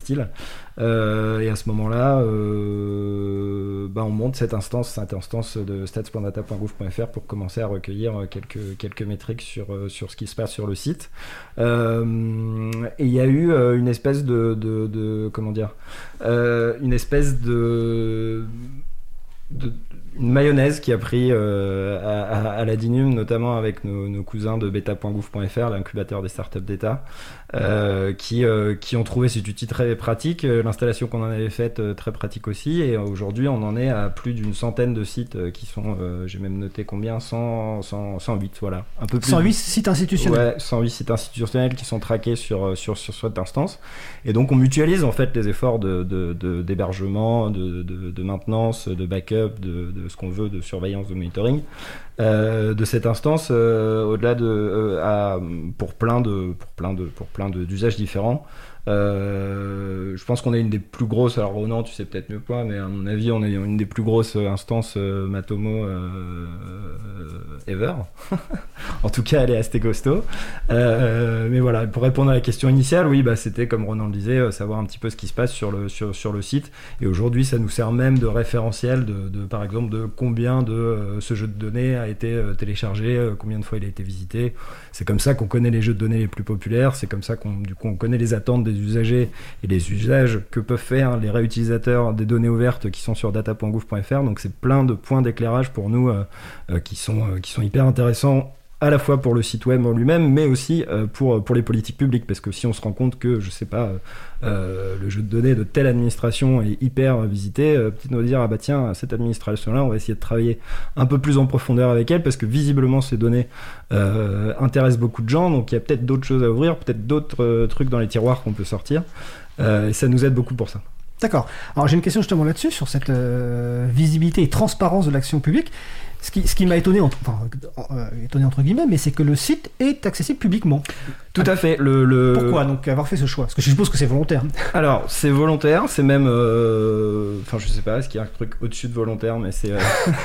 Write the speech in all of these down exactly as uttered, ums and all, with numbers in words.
style. Euh, et à ce moment-là, euh, bah, on monte cette instance, cette instance de stats point data point gouv point f r pour commencer à recueillir quelques, quelques métriques sur, sur ce qui se passe sur le site. Euh, et il y a eu euh, une espèce de, de, de comment dire, euh, une espèce de, de une mayonnaise qui a pris euh, à, à, à l'Adinium, notamment avec nos, nos cousins de beta point gouv point f r, l'incubateur des startups d'État, euh, qui, euh, qui ont trouvé cet outil très pratique, l'installation qu'on en avait faite euh, très pratique aussi, et aujourd'hui on en est à plus d'une centaine de sites euh, qui sont, euh, j'ai même noté combien, cent, cent, cent huit, voilà. Un peu plus cent huit sites institutionnels. Ouais, cent huit sites institutionnels qui sont traqués sur, sur, sur cette instance, et donc on mutualise en fait les efforts de, de, de, d'hébergement, de, de, de maintenance, de backup, de, de ce qu'on veut, de surveillance, de monitoring euh, de cette instance euh, au-delà de euh, à, pour plein de pour plein de pour plein de, d'usages différents. Euh, je pense qu'on est une des plus grosses, alors Ronan tu sais peut-être mieux quoi, mais à mon avis on est une des plus grosses instances euh, Matomo euh, ever. En tout cas elle est assez costaud. Euh, mais voilà, pour répondre à la question initiale, oui bah c'était comme Ronan le disait, euh, savoir un petit peu ce qui se passe sur le sur sur le site. Et aujourd'hui ça nous sert même de référentiel de, de par exemple de combien de euh, ce jeu de données a été euh, téléchargé, euh, combien de fois il a été visité. C'est comme ça qu'on connaît les jeux de données les plus populaires. C'est comme ça qu'on du coup on connaît les attentes des usagers et les usages que peuvent faire les réutilisateurs des données ouvertes qui sont sur data point gouv point f r. Donc c'est plein de points d'éclairage pour nous euh, euh, qui sont euh, qui sont hyper intéressants à la fois pour le site web en lui-même, mais aussi euh, pour, pour les politiques publiques, parce que si on se rend compte que, je sais pas, euh, le jeu de données de telle administration est hyper visité, euh, peut-être nous dire, ah bah tiens, cette administration-là, on va essayer de travailler un peu plus en profondeur avec elle, parce que visiblement ces données euh, intéressent beaucoup de gens, donc il y a peut-être d'autres choses à ouvrir, peut-être d'autres euh, trucs dans les tiroirs qu'on peut sortir, euh, et ça nous aide beaucoup pour ça. D'accord. Alors j'ai une question justement là-dessus, sur cette euh, visibilité et transparence de l'action publique. Ce qui, ce qui m'a étonné, entre, enfin, euh, étonné entre guillemets, mais c'est que le site est accessible publiquement. Tout à fait. Le, le... Pourquoi donc avoir fait ce choix ? Parce que je suppose que c'est volontaire. Alors, c'est volontaire, c'est même... Euh... Enfin, je sais pas, est-ce qu'il y a un truc au-dessus de volontaire, mais c'est... Euh...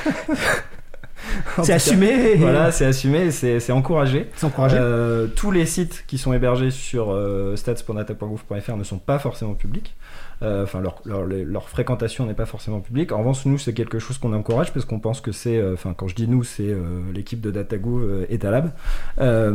c'est assumé. Et... Voilà, c'est assumé, c'est, c'est encouragé. C'est encouragé. Euh, tous les sites qui sont hébergés sur euh, stats point data point gouv point f r ne sont pas forcément publics. Enfin, euh, leur, leur, leur fréquentation n'est pas forcément publique. En revanche, nous, c'est quelque chose qu'on encourage parce qu'on pense que c'est, enfin, euh, quand je dis nous, c'est euh, l'équipe de DataGouv euh, et Talab, euh,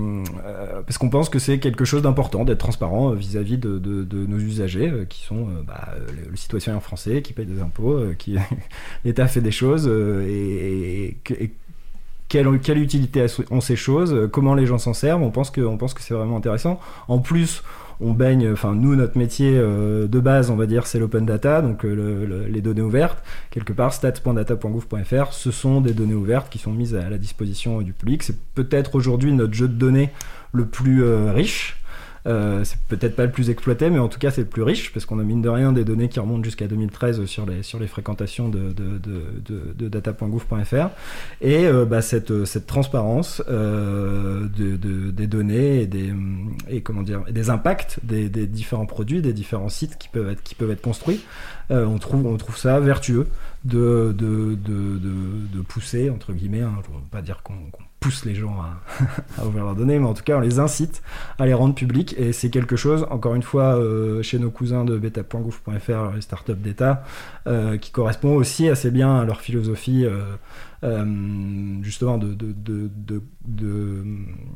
euh, parce qu'on pense que c'est quelque chose d'important d'être transparent euh, vis-à-vis de, de, de nos usagers euh, qui sont euh, bah, le, le citoyen français qui paye des impôts, euh, qui l'État fait des choses euh, et, et, et Quelle, quelle utilité ont ces choses, comment les gens s'en servent, on pense que, on pense que c'est vraiment intéressant. En plus, on baigne, enfin nous, notre métier euh, de base, on va dire, c'est l'open data, donc euh, le, le, les données ouvertes. Quelque part, stats point data point gouv point f r, ce sont des données ouvertes qui sont mises à la disposition euh, du public. C'est peut-être aujourd'hui notre jeu de données le plus euh, riche. Euh, c'est peut-être pas le plus exploité, mais en tout cas c'est le plus riche parce qu'on a mine de rien des données qui remontent jusqu'à deux mille treize sur les, sur les fréquentations de, de, de, de, de data point gouv point f r et euh, bah, cette, cette transparence euh, de, de, des données et des, et comment dire, et des impacts des, des différents produits, des différents sites qui peuvent être, qui peuvent être construits, euh, on, trouve, on trouve ça vertueux de, de, de, de, de pousser, entre guillemets, hein, je ne veux pas dire qu'on, qu'on pousse les gens à, à ouvrir leurs données, mais en tout cas on les incite à les rendre publiques, et c'est quelque chose, encore une fois, euh, chez nos cousins de beta point gouv point f r, les startups d'État, euh, qui correspond aussi assez bien à leur philosophie euh, euh, justement de, de, de, de, de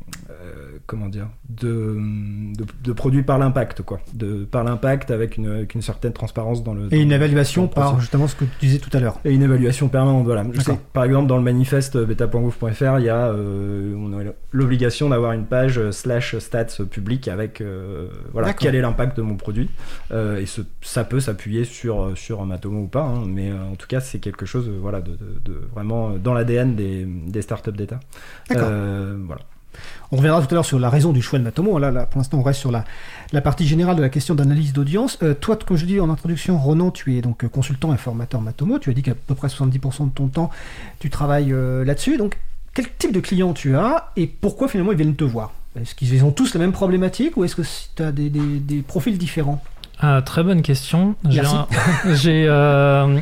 euh, comment dire, de, de, de produits par l'impact, quoi, de, par l'impact avec une, avec une certaine transparence dans le... Et dans une le, évaluation par justement ce que tu disais tout à l'heure. Et une évaluation permanente, voilà. Je sais, par exemple, dans le manifeste beta point gouv point f r, il y a euh, on a l'obligation d'avoir une page euh, slash stats publique avec euh, voilà, quel est l'impact de mon produit. Euh, et ce, ça peut s'appuyer sur, sur un Matomo ou pas, hein, mais euh, en tout cas, c'est quelque chose euh, voilà, de, de, de vraiment dans l'A D N des, des startups d'État. D'accord. Euh, voilà. On reviendra tout à l'heure sur la raison du choix de Matomo. Là, là pour l'instant, on reste sur la, la partie générale de la question d'analyse d'audience. Euh, toi, comme je dis en introduction, Ronan, tu es donc consultant et formateur Matomo. Tu as dit qu'à peu près soixante-dix pour cent de ton temps, tu travailles euh, là-dessus. Donc, quel type de clients tu as et pourquoi finalement ils viennent te voir ? Est-ce qu'ils ont tous la même problématique ou est-ce que tu as des, des, des profils différents ? Ah, très bonne question. Merci. J'ai, un, j'ai, euh,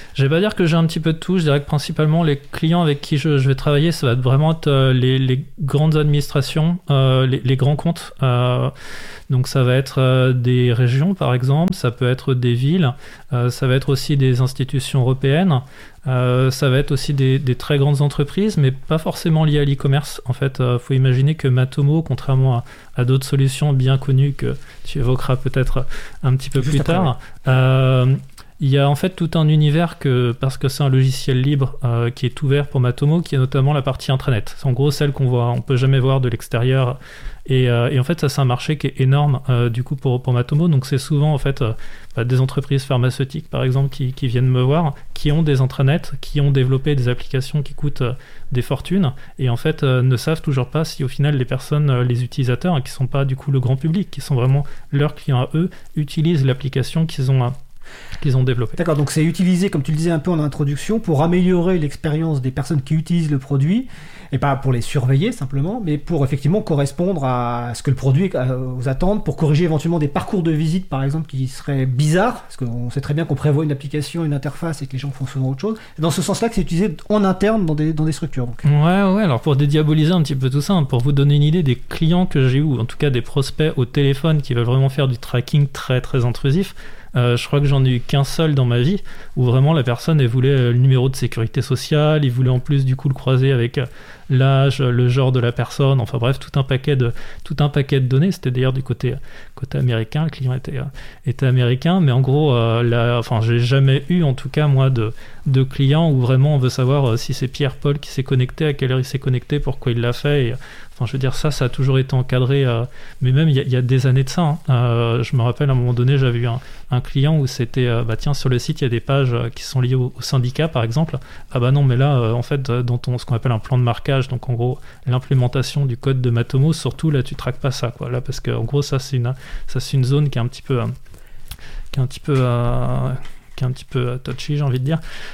Je vais pas dire que j'ai un petit peu de tout, je dirais que principalement les clients avec qui je, je vais travailler, ça va être vraiment être, euh, les, les grandes administrations, euh, les, les grands comptes. Euh, donc ça va être euh, des régions par exemple, ça peut être des villes, euh, ça va être aussi des institutions européennes, euh, ça va être aussi des, des très grandes entreprises, mais pas forcément liées à l'e-commerce. En fait, il euh, faut imaginer que Matomo, contrairement à, à d'autres solutions bien connues que tu évoqueras peut-être un petit peu Juste plus après, tard, euh, il y a en fait tout un univers que, parce que c'est un logiciel libre euh, qui est ouvert pour Matomo, qui est notamment la partie intranet. C'est en gros celle qu'on voit, on peut jamais voir de l'extérieur. Et, euh, et en fait, ça c'est un marché qui est énorme euh, du coup pour, pour Matomo. Donc c'est souvent en fait euh, bah, des entreprises pharmaceutiques par exemple qui, qui viennent me voir, qui ont des intranets, qui ont développé des applications qui coûtent euh, des fortunes et en fait euh, ne savent toujours pas si au final les personnes, euh, les utilisateurs, hein, qui sont pas du coup le grand public, qui sont vraiment leurs clients à eux, utilisent l'application qu'ils ont. Euh, qu'ils ont développé. D'accord, donc c'est utilisé, comme tu le disais un peu en introduction, pour améliorer l'expérience des personnes qui utilisent le produit, et pas pour les surveiller simplement, mais pour effectivement correspondre à ce que le produit aux attentes, pour corriger éventuellement des parcours de visite par exemple qui seraient bizarres, parce qu'on sait très bien qu'on prévoit une application, une interface et que les gens font souvent autre chose. C'est dans ce sens-là que c'est utilisé en interne dans des, dans des structures. Donc. Ouais, ouais, alors pour dédiaboliser un petit peu tout ça, hein, pour vous donner une idée des clients que j'ai eu, ou en tout cas des prospects au téléphone qui veulent vraiment faire du tracking très très intrusif, Euh, je crois que j'en ai eu qu'un seul dans ma vie où vraiment la personne elle voulait le numéro de sécurité sociale, il voulait en plus du coup le croiser avec l'âge, le genre de la personne, enfin bref tout un paquet de tout un paquet de données. C'était d'ailleurs du côté côté américain, le client était était américain, mais en gros euh, la, enfin j'ai jamais eu en tout cas moi de de clients où vraiment on veut savoir euh, si c'est Pierre-Paul qui s'est connecté, à quelle heure il s'est connecté, pourquoi il l'a fait. Et, enfin, je veux dire, ça, ça a toujours été encadré, euh, mais même il y, y a des années de ça. Hein. Euh, je me rappelle, à un moment donné, j'avais eu un, un client où c'était, euh, bah tiens, sur le site, il y a des pages euh, qui sont liées au, au syndicat, par exemple. Ah bah non, mais là, euh, en fait, dans ton, ce qu'on appelle un plan de marquage, donc en gros, l'implémentation du code de Matomo, surtout, là, tu traques pas ça, quoi. Là, parce que, en gros, ça, c'est une, ça, c'est une zone qui est un petit peu, euh, qui est un petit peu, euh, qui est un petit peu touchy, j'ai envie de dire.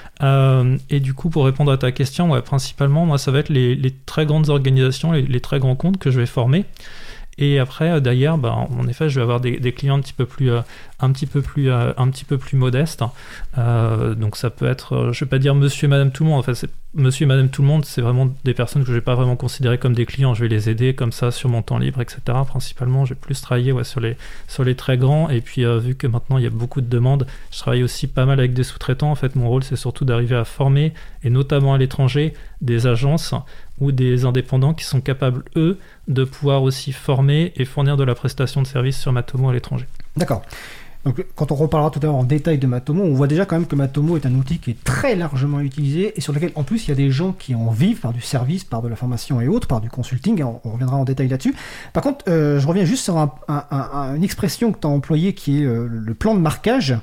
Euh, et du coup, pour répondre à ta question, ouais, principalement, moi, ça va être les, les très grandes organisations, les, les très grands comptes que je vais former. Et après, d'ailleurs, bah, en effet, je vais avoir des, des clients un petit peu plus, euh, un petit peu plus, euh, un petit peu plus modestes. Euh, donc, ça peut être, euh, je vais pas dire Monsieur et Madame tout le monde. En fait, c'est Monsieur et Madame tout le monde, c'est vraiment des personnes que je vais pas vraiment considérer comme des clients. Je vais les aider comme ça sur mon temps libre, et cetera. Principalement, je vais plus travailler ouais, sur les, sur les très grands. Et puis, euh, vu que maintenant il y a beaucoup de demandes, je travaille aussi pas mal avec des sous-traitants. En fait, mon rôle, c'est surtout d'arriver à former, et notamment à l'étranger, des agences ou des indépendants qui sont capables, eux, de pouvoir aussi former et fournir de la prestation de services sur Matomo à l'étranger. D'accord. Donc, quand on reparlera tout à l'heure en détail de Matomo, on voit déjà quand même que Matomo est un outil qui est très largement utilisé et sur lequel, en plus, il y a des gens qui en vivent par du service, par de la formation et autres, par du consulting. On, on reviendra en détail là-dessus. Par contre, euh, je reviens juste sur un, un, un, une expression que tu as employée qui est euh, le plan de marquage.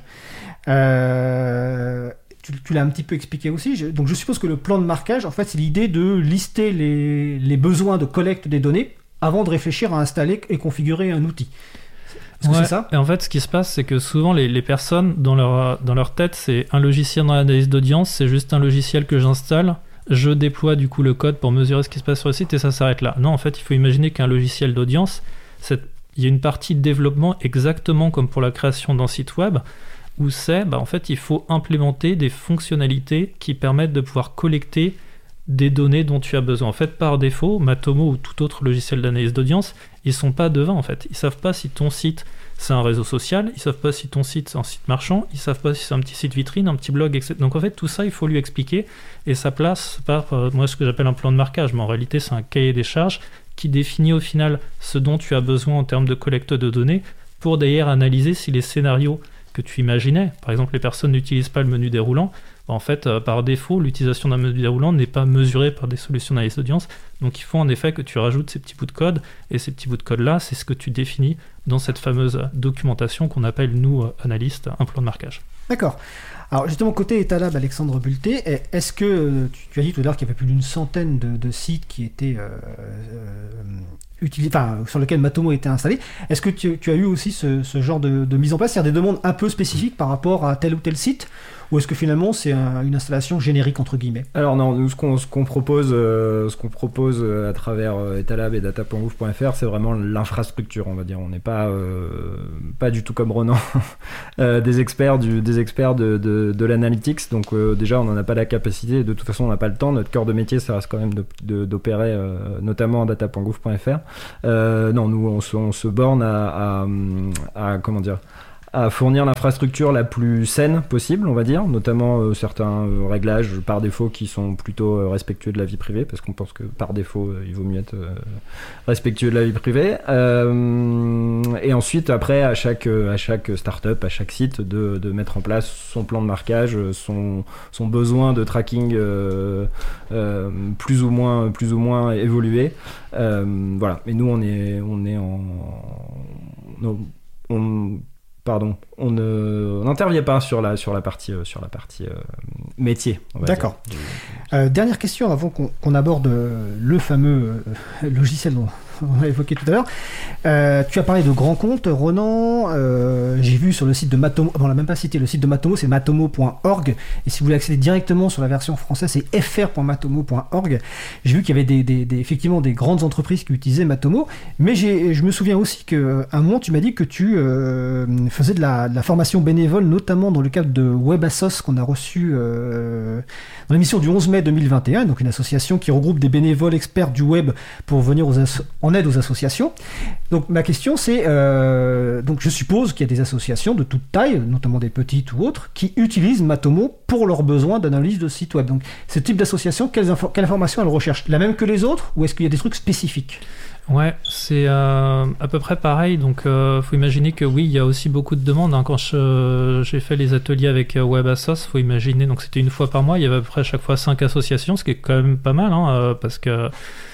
Euh... Tu, tu l'as un petit peu expliqué aussi. Je, donc je suppose que le plan de marquage, en fait, c'est l'idée de lister les, les besoins de collecte des données avant de réfléchir à installer et configurer un outil. Est-ce ouais, que c'est ça ? Et en fait, ce qui se passe, c'est que souvent, les, les personnes, dans leur, dans leur tête, c'est un logiciel dans l'analyse d'audience, c'est juste un logiciel que j'installe, je déploie du coup le code pour mesurer ce qui se passe sur le site et ça s'arrête là. Non, en fait, il faut imaginer qu'un logiciel d'audience, c'est, il y a une partie de développement exactement comme pour la création d'un site web, où c'est, bah, en fait, il faut implémenter des fonctionnalités qui permettent de pouvoir collecter des données dont tu as besoin. En fait, par défaut, Matomo ou tout autre logiciel d'analyse d'audience, ils sont pas devins, en fait. Ils savent pas si ton site, c'est un réseau social, ils savent pas si ton site, c'est un site marchand, ils savent pas si c'est un petit site vitrine, un petit blog, et cetera. Donc, en fait, tout ça, il faut lui expliquer, et ça place par, euh, moi, ce que j'appelle un plan de marquage, mais en réalité, c'est un cahier des charges qui définit au final ce dont tu as besoin en termes de collecte de données, pour d'ailleurs analyser si les scénarios que tu imaginais, par exemple les personnes n'utilisent pas le menu déroulant, en fait euh, par défaut l'utilisation d'un menu déroulant n'est pas mesurée par des solutions d'analyse d'audience, donc il faut en effet que tu rajoutes ces petits bouts de code, et ces petits bouts de code là c'est ce que tu définis dans cette fameuse documentation qu'on appelle nous euh, analystes un plan de marquage. D'accord. Alors justement, côté Etalab, Alexandre Bulté, est-ce que, tu, tu as dit tout à l'heure qu'il y avait plus d'une centaine de, de sites qui étaient euh, euh, utilisés, enfin, sur lesquels Matomo était installé, est-ce que tu, tu as eu aussi ce, ce genre de, de mise en place, c'est-à-dire des demandes un peu spécifiques par rapport à tel ou tel site, Ou est-ce que finalement c'est un, une installation générique entre guillemets? Alors non, nous ce qu'on, ce qu'on propose, euh, ce qu'on propose euh, à travers euh, Etalab et data point gouv point f r, c'est vraiment l'infrastructure, on va dire. On n'est pas euh, pas du tout comme Ronan, euh, des experts du, des experts de, de, de l'analytics. Donc euh, déjà, on n'en a pas la capacité. De toute façon, on n'a pas le temps. Notre cœur de métier, ça reste quand même de, de, d'opérer, euh, notamment en data point gouv point f r. Euh, non, nous on se, on se borne à, à, à comment dire. à fournir l'infrastructure la plus saine possible, on va dire, notamment euh, certains euh, réglages par défaut qui sont plutôt euh, respectueux de la vie privée, parce qu'on pense que par défaut, euh, il vaut mieux être euh, respectueux de la vie privée. Euh, et ensuite, après, à chaque, à chaque start-up, à chaque site, de, de mettre en place son plan de marquage, son, son besoin de tracking euh, euh, plus ou moins, plus ou moins évolué. Euh, voilà. Et nous, on est, on est en... On, on, Pardon, on n'intervient pas sur la, sur la partie, euh, sur la partie euh, métier. D'accord. Euh, dernière question avant qu'on, qu'on aborde euh, le fameux euh, logiciel dont on a évoqué tout à l'heure. Euh, tu as parlé de grands comptes, Ronan. Euh, j'ai vu sur le site de Matomo, bon, on l'a même pas cité, le site de Matomo, c'est matomo point org. Et si vous voulez accéder directement sur la version française, c'est f r point matomo point org. J'ai vu qu'il y avait des, des, des, effectivement des grandes entreprises qui utilisaient Matomo. Mais j'ai, je me souviens aussi qu'à un moment, tu m'as dit que tu euh, faisais de la, de la formation bénévole, notamment dans le cadre de WebAssos qu'on a reçu euh, dans l'émission du onze mai deux mille vingt et un, donc une association qui regroupe des bénévoles experts du web pour venir aux as- en aide aux associations. Donc ma question c'est, euh, donc je suppose qu'il y a des associations de toute taille, notamment des petites ou autres, qui utilisent Matomo pour leurs besoins d'analyse de site web. Donc ce type d'association, quelles, info- quelles informations elles recherchent? La même que les autres, ou est-ce qu'il y a des trucs spécifiques? Ouais, c'est euh, à peu près pareil. Donc, il euh, faut imaginer que oui, il y a aussi beaucoup de demandes. Hein. Quand je, j'ai fait les ateliers avec WebAssos, faut imaginer, donc c'était une fois par mois, il y avait à peu près à chaque fois cinq associations, ce qui est quand même pas mal, hein, euh, parce que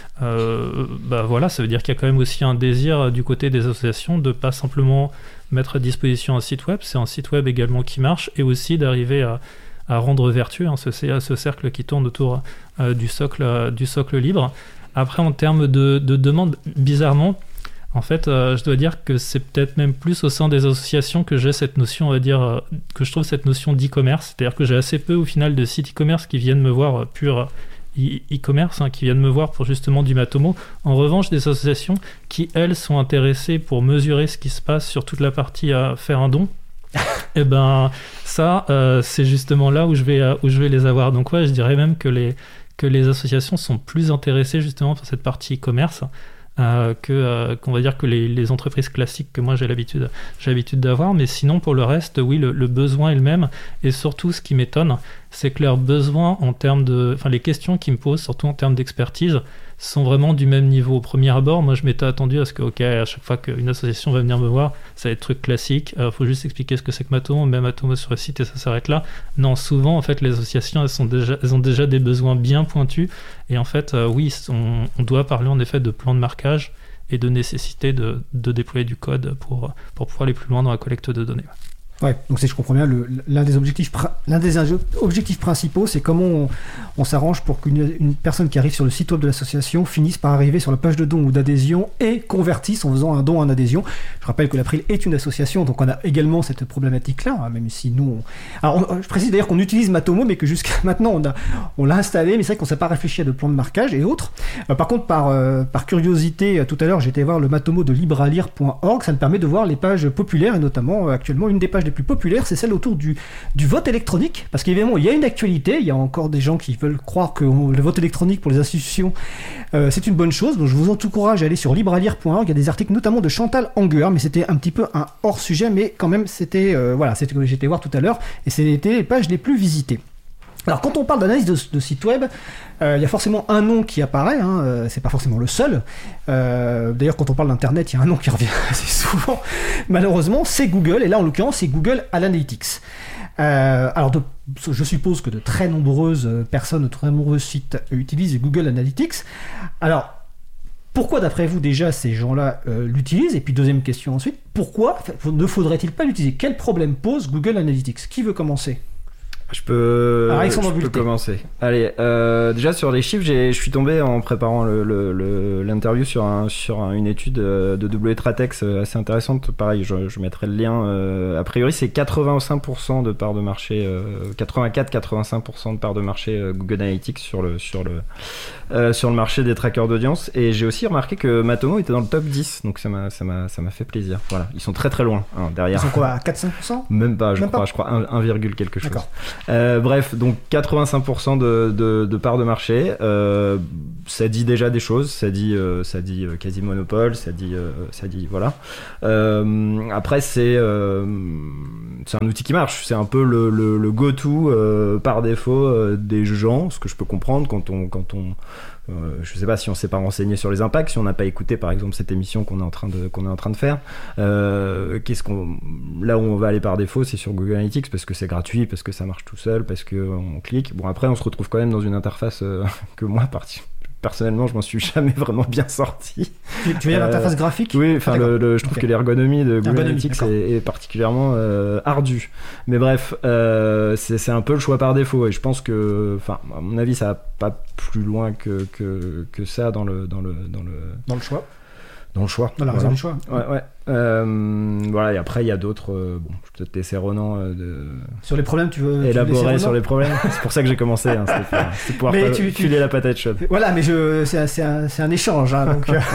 euh, bah voilà, ça veut dire qu'il y a quand même aussi un désir du côté des associations de pas simplement mettre à disposition un site web, c'est un site web également qui marche, et aussi d'arriver à, à rendre vertueux hein, ce, ce cercle qui tourne autour euh, du socle, euh, du socle libre. Après, en termes de, de demande, bizarrement, en fait, euh, je dois dire que c'est peut-être même plus au sein des associations que j'ai cette notion, on va dire, euh, que je trouve cette notion d'e-commerce. C'est-à-dire que j'ai assez peu, au final, de sites e-commerce qui viennent me voir euh, pur e- e-commerce, hein, qui viennent me voir pour justement du Matomo. En revanche, des associations qui, elles, sont intéressées pour mesurer ce qui se passe sur toute la partie à faire un don. Et ben, ça, euh, c'est justement là où je vais, euh, où je vais les avoir. Donc ouais, je dirais même que les que les associations sont plus intéressées justement par cette partie e-commerce euh, que, euh, qu'on va dire que les, les entreprises classiques que moi j'ai l'habitude, j'ai l'habitude d'avoir. Mais sinon, pour le reste, oui, le, le besoin est le même. Et surtout, ce qui m'étonne, c'est que leurs besoins en termes de... Enfin, les questions qu'ils me posent, surtout en termes d'expertise, sont vraiment du même niveau. Au premier abord, moi je m'étais attendu à ce que, ok, à chaque fois qu'une association va venir me voir, ça va être truc classique, il euh, faut juste expliquer ce que c'est que Matomo, on met Matomo sur le site et ça s'arrête là. Non, souvent, en fait, les associations, elles, sont déjà, elles ont déjà des besoins bien pointus, et en fait, euh, oui, on, on doit parler en effet de plan de marquage et de nécessité de, de déployer du code pour, pour pouvoir aller plus loin dans la collecte de données. Ouais, donc c'est, je comprends bien, le, l'un des objectifs, l'un des objectifs principaux, c'est comment on, on s'arrange pour qu'une une personne qui arrive sur le site web de l'association finisse par arriver sur la page de don ou d'adhésion et convertisse en faisant un don en adhésion. Je rappelle que l'April est une association, donc on a également cette problématique-là, hein, même si nous... On... Alors, on, je précise d'ailleurs qu'on utilise Matomo, mais que jusqu'à maintenant, on, a, on l'a installé, mais c'est vrai qu'on ne s'est pas réfléchi à de plans de marquage et autres. Euh, par contre, par, euh, par curiosité, tout à l'heure, j'ai été voir le Matomo de libralire point org, ça me permet de voir les pages populaires, et notamment, euh, actuellement, une des pages plus populaire, c'est celle autour du, du vote électronique, parce qu'évidemment il y a une actualité, il y a encore des gens qui veulent croire que on, le vote électronique pour les institutions euh, c'est une bonne chose, donc je vous encourage à aller sur libralire point org, il y a des articles notamment de Chantal Anger, mais c'était un petit peu un hors sujet, mais quand même c'était, euh, voilà, c'était ce que j'étais voir tout à l'heure, et c'était les pages les plus visitées. Alors quand on parle d'analyse de, de site web, il euh, y a forcément un nom qui apparaît, hein, euh, c'est pas forcément le seul. Euh, d'ailleurs quand on parle d'internet, il y a un nom qui revient assez souvent, malheureusement, c'est Google, et là en l'occurrence c'est Google Analytics. Euh, alors de, je suppose que de très nombreuses personnes, de très nombreux sites utilisent Google Analytics. Alors pourquoi d'après vous déjà ces gens-là euh, l'utilisent? Et puis deuxième question ensuite, pourquoi ne faudrait-il pas l'utiliser? Quel problème pose Google Analytics? Qui veut commencer? Je peux, Alors, Alexandre je peux Bulté. commencer. Allez, euh, déjà sur les chiffres, j'ai, je suis tombé en préparant le, le, le, l'interview sur, un, sur un, une étude de WTratex assez intéressante. Pareil, je, je mettrai le lien. Euh, a priori, c'est quatre-vingt-cinq pour cent de part de marché, euh, quatre-vingt-quatre à quatre-vingt-cinq pour cent de part de marché euh, Google Analytics sur le, sur, le, euh, sur le marché des trackers d'audience. Et j'ai aussi remarqué que Matomo était dans le top dix, donc ça m'a, ça m'a, ça m'a fait plaisir. Voilà, ils sont très très loin hein, derrière. Ils sont quoi, à quatre à cinq pour cent? Même pas, je Même crois, pas. je crois un, un virgule quelque chose. D'accord. Euh, bref, donc quatre-vingt-cinq pour cent de, de, de part de marché, euh, ça dit déjà des choses, ça dit, euh, ça dit euh, quasi monopole, ça dit, euh, ça dit voilà. Euh, après, c'est, euh, c'est un outil qui marche, c'est un peu le, le, le go-to euh, par défaut euh, des gens, ce que je peux comprendre quand on, quand on Euh, je sais pas si on s'est pas renseigné sur les impacts, si on n'a pas écouté par exemple cette émission qu'on est en train de, qu'on est en train de faire. Euh, qu'est-ce qu'on, là où on va aller par défaut, c'est sur Google Analytics parce que c'est gratuit, parce que ça marche tout seul, parce que on clique. Bon après on se retrouve quand même dans une interface euh, que moi parti. Personnellement, je m'en suis jamais vraiment bien sorti. Tu, tu veux dire l'interface euh, graphique? Oui, enfin, ah, le, le, je trouve okay. que l'ergonomie de Google Ergonomie, Analytics est, est particulièrement euh, ardue. Mais bref, euh, c'est, c'est un peu le choix par défaut. Et je pense que, enfin, à mon avis, ça va pas plus loin que, que, que ça dans le, dans le, dans le, dans le choix. Dans le choix. Dans la raison voilà. du choix. Ouais, ouais. Euh, voilà, et après, il y a d'autres. Euh, bon, je vais peut-être laisser Ronan euh, de... Sur les problèmes, tu veux. élaborer tu veux sur les problèmes. C'est pour ça que j'ai commencé. Hein, c'était pour, c'était pour pouvoir tu, filer tu... la patate chaude. Voilà, mais je, c'est, un, c'est, un, c'est un échange. Hein, donc, euh...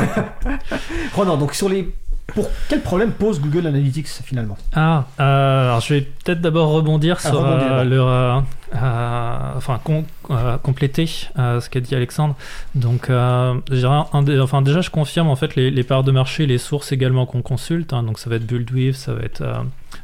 Ronan, donc sur les. Pour quel problème pose Google Analytics finalement? Ah, euh, alors je vais peut-être d'abord rebondir ah, sur rebondir, euh, le, euh, euh, enfin com- euh, compléter euh, ce qu'a dit Alexandre. Donc, euh, je dirais un des, enfin déjà je confirme en fait les, les parts de marché, les sources également qu'on consulte. Hein, donc ça va être Buildwith, ça va être euh,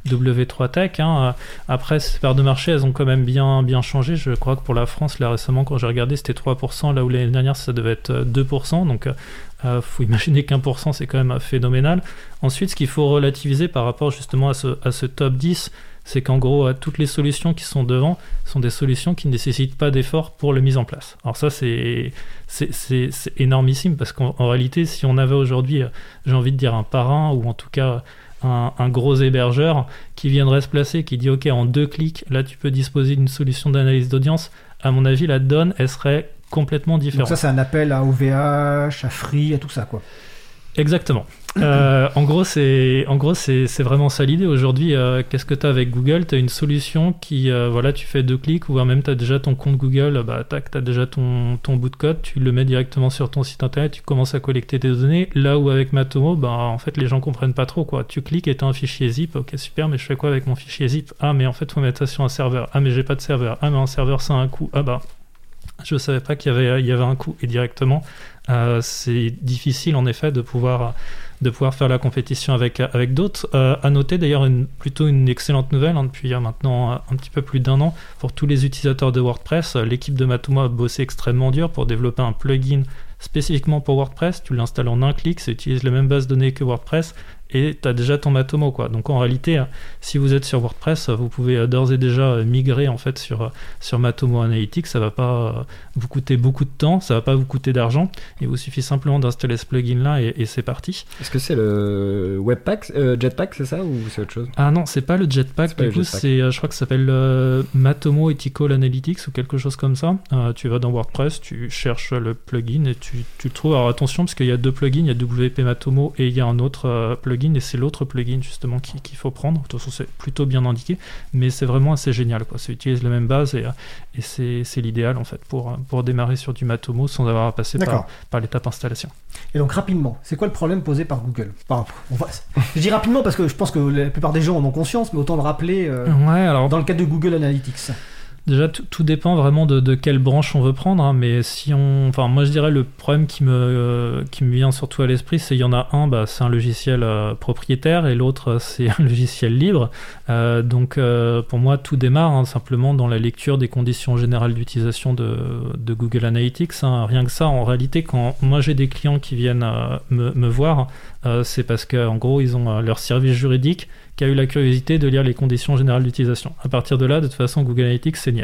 W trois Tech. Hein. Après ces parts de marché, elles ont quand même bien bien changé. Je crois que pour la France là récemment quand j'ai regardé c'était trois pour cent, là où l'année dernière ça devait être deux pour cent. Donc euh, Euh, faut imaginer qu'un pour cent c'est quand même phénoménal. Ensuite, ce qu'il faut relativiser par rapport justement à ce, à ce top dix, c'est qu'en gros, euh, toutes les solutions qui sont devant sont des solutions qui ne nécessitent pas d'effort pour la mise en place. Alors ça, c'est, c'est, c'est, c'est énormissime parce qu'en en réalité, si on avait aujourd'hui, euh, j'ai envie de dire un parrain ou en tout cas un, un gros hébergeur qui viendrait se placer, qui dit ok, en deux clics, là tu peux disposer d'une solution d'analyse d'audience, à mon avis, la donne, elle serait complètement différent. Donc ça, c'est un appel à O V H, à Free, à tout ça, quoi. Exactement. Euh, en gros, c'est, en gros, c'est, c'est vraiment ça l'idée. Aujourd'hui, euh, qu'est-ce que tu as avec Google? Tu as une solution qui, euh, voilà, tu fais deux clics, ou même tu as déjà ton compte Google, bah, tac, tu as déjà ton, ton bout de code, tu le mets directement sur ton site internet, tu commences à collecter tes données. Là où avec Matomo, bah, en fait, les gens comprennent pas trop, quoi. Tu cliques et tu as un fichier zip, ok, super, mais je fais quoi avec mon fichier zip? Ah, mais en fait, faut mettre ça sur un serveur. Ah, mais j'ai pas de serveur. Ah, mais un serveur, ça a un coût. Ah, bah. Je ne savais pas qu'il y avait, il y avait un coût. Et directement, euh, c'est difficile en effet de pouvoir, de pouvoir faire la compétition avec, avec d'autres. Euh, à noter d'ailleurs une, plutôt une excellente nouvelle, hein, depuis il y a maintenant un petit peu plus d'un an, pour tous les utilisateurs de WordPress. L'équipe de Matomo a bossé extrêmement dur pour développer un plugin spécifiquement pour WordPress. Tu l'installes en un clic, ça utilise la même base de données que WordPress. Et tu as déjà ton Matomo, quoi. Donc en réalité, si vous êtes sur WordPress, vous pouvez d'ores et déjà migrer en fait sur, sur Matomo Analytics. Ça va pas vous coûter beaucoup de temps, ça va pas vous coûter d'argent. Il vous suffit simplement d'installer ce plugin-là et, et c'est parti. Est-ce que c'est le Webpack, euh, Jetpack, c'est ça, ou c'est autre chose? Ah non, c'est pas le Jetpack. Du coup, c'est, je crois que ça s'appelle euh, Matomo Ethical Analytics ou quelque chose comme ça. Euh, tu vas dans WordPress, tu cherches le plugin et tu, tu le trouves. Alors attention, parce qu'il y a deux plugins, il y a W P Matomo et il y a un autre euh, plugin. Et c'est l'autre plugin justement qu'il, qu'il faut prendre. De toute façon, c'est plutôt bien indiqué, mais c'est vraiment assez génial, quoi. Ça utilise la même base et, et c'est, c'est l'idéal en fait pour, pour démarrer sur du Matomo sans avoir à passer par, par l'étape installation. Et donc rapidement, c'est quoi le problème posé par Google? Enfin, on va... Je dis rapidement parce que je pense que la plupart des gens en ont conscience, mais autant le rappeler euh, ouais, alors... dans le cadre de Google Analytics. Déjà, tout, tout dépend vraiment de, de quelle branche on veut prendre, hein, mais si on, enfin, moi je dirais le problème qui me, euh, qui me vient surtout à l'esprit, c'est qu'il y en a un, bah, c'est un logiciel euh, propriétaire et l'autre c'est un logiciel libre. Euh, donc euh, pour moi tout démarre hein, simplement dans la lecture des conditions générales d'utilisation de, de Google Analytics. Hein. Rien que ça, en réalité, quand moi j'ai des clients qui viennent euh, me, me voir, euh, c'est parce qu'en gros ils ont euh, leur service juridique qui a eu la curiosité de lire les conditions générales d'utilisation. À partir de là, de toute façon, Google Analytics, c'est niette.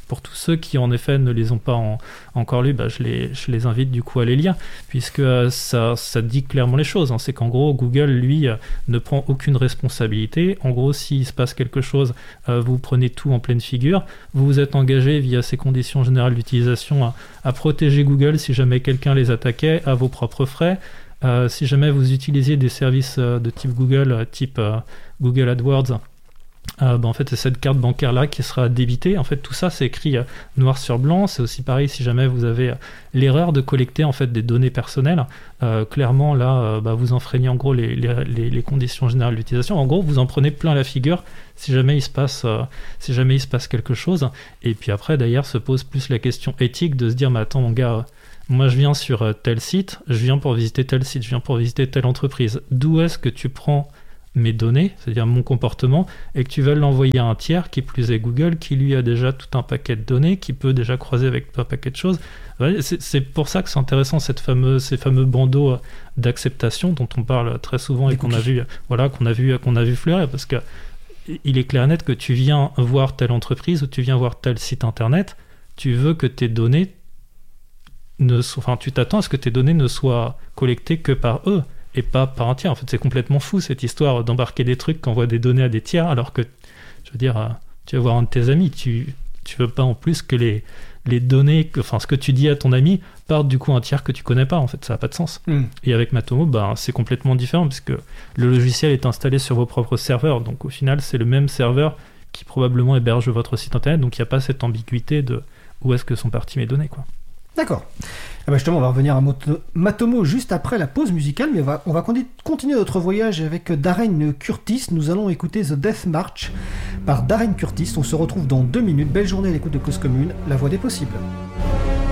pour tous ceux qui en effet ne les ont pas en, encore lus, bah, je, les, je les invite du coup à les lire, puisque euh, ça, ça dit clairement les choses, hein. C'est qu'en gros Google lui euh, ne prend aucune responsabilité. En gros, s'il se passe quelque chose, euh, vous prenez tout en pleine figure, vous vous êtes engagé via ces conditions générales d'utilisation à, à protéger Google si jamais quelqu'un les attaquait à vos propres frais. Euh, si jamais vous utilisiez des services euh, de type Google, euh, type euh, Google AdWords, euh, bah, en fait c'est cette carte bancaire là qui sera débitée. En fait tout ça c'est écrit euh, noir sur blanc. C'est aussi pareil si jamais vous avez euh, l'erreur de collecter en fait des données personnelles. Euh, clairement là euh, bah, vous enfreignez en gros les, les, les, les conditions générales d'utilisation. En gros vous en prenez plein la figure si jamais il se passe euh, si jamais il se passe quelque chose. Et puis après d'ailleurs se pose plus la question éthique de se dire mais attends mon gars, euh, moi je viens sur euh, tel site, je viens pour visiter tel site, je viens pour visiter telle entreprise. D'où est-ce que tu prends mes données, c'est-à-dire mon comportement, et que tu veux l'envoyer à un tiers, qui plus est Google, qui lui a déjà tout un paquet de données, qui peut déjà croiser avec un paquet de choses. Ouais, c'est, c'est pour ça que c'est intéressant cette fameuse, ces fameux bandeaux d'acceptation dont on parle très souvent et qu'on a vu, voilà, qu'on a vu, qu'on a vu fleurir, parce que il est clair et net que tu viens voir telle entreprise ou tu viens voir tel site internet, tu veux que tes données ne so- enfin tu t'attends à ce que tes données ne soient collectées que par eux et pas par un tiers. En fait, c'est complètement fou cette histoire d'embarquer des trucs qui envoient des données à des tiers, alors que, je veux dire, euh, tu vas voir un de tes amis, tu tu veux pas en plus que les les données, que, enfin ce que tu dis à ton ami partent du coup à un tiers que tu connais pas. En fait, ça n'a pas de sens. Mm. Et avec Matomo, bah, c'est complètement différent puisque le logiciel est installé sur vos propres serveurs, donc au final, c'est le même serveur qui probablement héberge votre site internet, donc il n'y a pas cette ambiguïté de où est-ce que sont parties mes données, quoi. D'accord. Ah bah justement, on va revenir à Moto- Matomo juste après la pause musicale, mais on va, on va con- continuer notre voyage avec Darren Curtis. Nous allons écouter The Death March par Darren Curtis. On se retrouve dans deux minutes. Belle journée à l'écoute de Cause Commune, la voix des possibles.